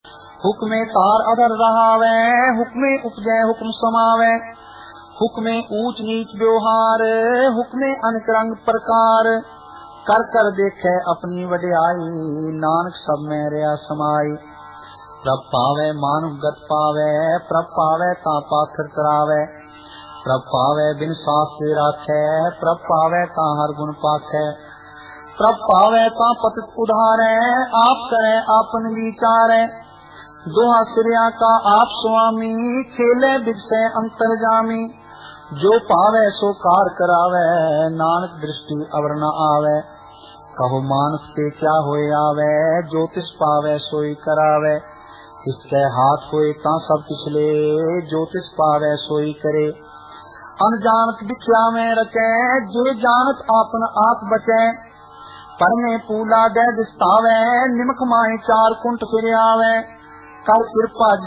हुक्मे तार अधर रहावे, हुक्मे उपजै हुक्म समावे। हुक्मे ऊंच नीच व्यवहार, हुक्मे अनेक रंग प्रकार। कर कर देखे अपनी वड्याई, नानक सब में रहा समाई। प्रभ पावे मानुष गत पावे, प्रभ पावे ता पाथर तरावे। प्रभ पावे बिन शास्त्र राखे, प्रभ पावे ता हर गुण पाखे। प्रभ पावे ता पतित उधारे, आप करे आपन विचारे। दोहा सिरिया का आप स्वामी, खेले बिगसे अंतर जामी। जो पावे सो कार करावे, नानक दृष्टि अवर न आवे। कहो मानुष के क्या होए आवे, जो तिस पावे सोई करावे। इसके हाथ होए ता सब पिछले, जो तिस पावे सोई करे। अनजानत बिख्या में रचे, जे जानत आपन आप बचे। पर में पूला दे दिस्तावे, निमक माही चार कुंट फिर आवे। कर कृपा